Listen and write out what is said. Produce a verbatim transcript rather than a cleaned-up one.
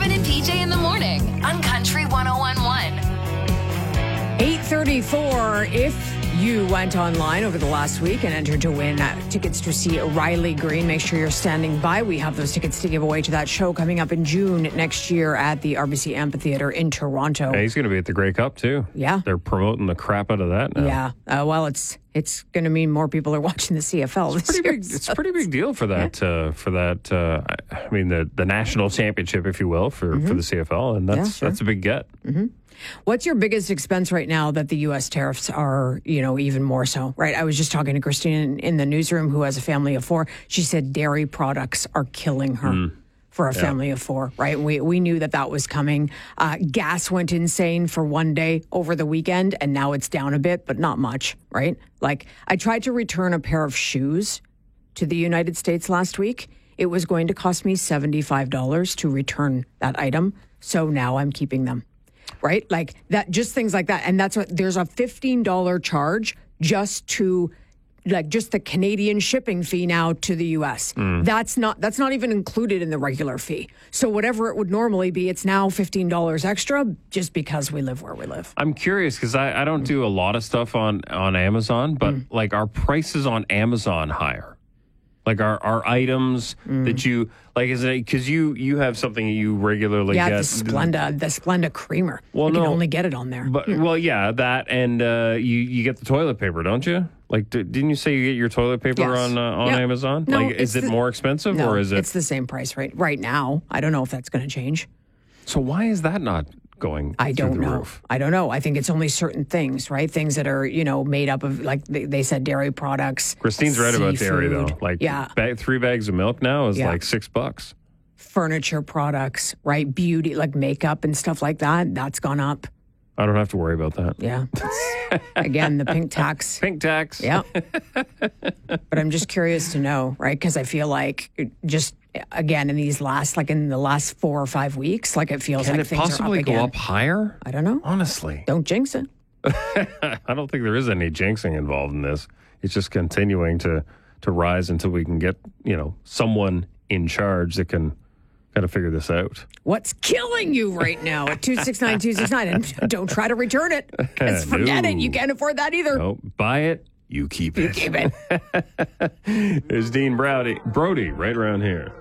Kevin and P J in the morning on Country one oh one point one. eight thirty-four. If you went online over the last week and entered to win uh, tickets to see Riley Green, make sure you're standing by. We have those tickets to give away to that show coming up in June next year at the R B C Amphitheatre in Toronto. Hey, he's going to be at the Grey Cup, too. Yeah. They're promoting the crap out of that now. Yeah. Uh, well, it's it's going to mean more people are watching the C F L It's this pretty year. big. It's a pretty big deal for that. Yeah. Uh, for that, uh, I, I mean, the the national championship, if you will, for, mm-hmm. for the C F L, and that's yeah, sure. that's a big get. Mm-hmm. What's your biggest expense right now that the U S tariffs are, you know, even more so, right? I was just talking to Christine in, in the newsroom who has a family of four. She said dairy products are killing her. Mm. For a family yeah. of four, right? We we knew that that was coming. Uh, gas went insane for one day over the weekend, and now it's down a bit, but not much, right? Like, I tried to return a pair of shoes to the United States last week. It was going to cost me seventy-five dollars to return that item, so now I'm keeping them, right? Like, that, just things like that. And that's what, there's a fifteen dollars charge just to... like just the Canadian shipping fee now to the U S. Mm. That's not that's not even included in the regular fee. So whatever it would normally be, it's now fifteen dollars extra just because we live where we live. I'm curious because I, I don't do a lot of stuff on, on Amazon, but mm. like are prices on Amazon higher? Like are, are items mm. that you, like is it, because you, you have something you regularly yeah, get. Yeah, the Splenda, the Splenda creamer. Well, you no, can only get it on there. But mm. Well, yeah, that and uh, you, you get the toilet paper, don't you? Like, d- didn't you say you get your toilet paper yes. on uh, on yeah. Amazon? No, like, is it the, more expensive no, or is it? It's the same price right right now. I don't know if that's going to change. So why is that not going? I don't through the know. Roof? I don't know. I think it's only certain things, right? Things that are you know made up of like they, they said dairy products. Christine's right about dairy though. Like, yeah. bag, three bags of milk now is yeah. like six bucks. Furniture products, right? Beauty, like makeup and stuff like that. That's gone up. I don't have to worry about that. Yeah. Again, the pink tax. Pink tax. Yeah. But I'm just curious to know, right? Because I feel like just, again, in these last, like in the last four or five weeks, like it feels Can like it things possibly are up go again. up higher? I don't know. Honestly. Don't jinx it. I don't think there is any jinxing involved in this. It's just continuing to, to rise until we can get, you know, someone in charge that can kind of figure this out. What's killing you right now at two six nine, two six nine? And don't try to return it. Because forget no. it. You can't afford that either. No, buy it. You keep it. You keep it. There's Dean Brody, Brody right around here.